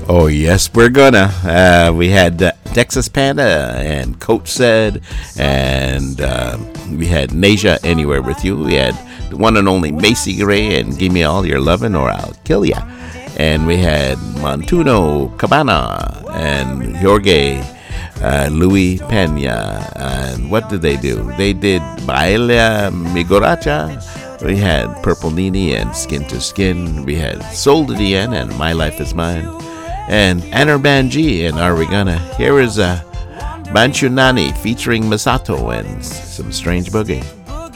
Oh, yes, we're gonna. We had Texas Panda and Coach Said, and we had Nasia Anywhere With You. We had the one and only Macy Gray and Give Me All Your Lovin' or I'll Kill Ya. And we had Montuno Cabana and Jorge Louis Pena. And what did they do? They did Baila Migoracha. We had Purple Nini and Skin to Skin. We had Soul to the End and My Life Is Mine. And Anirban G and Are We Gonna? Here is Banshunani featuring Masato and some Strange Boogie.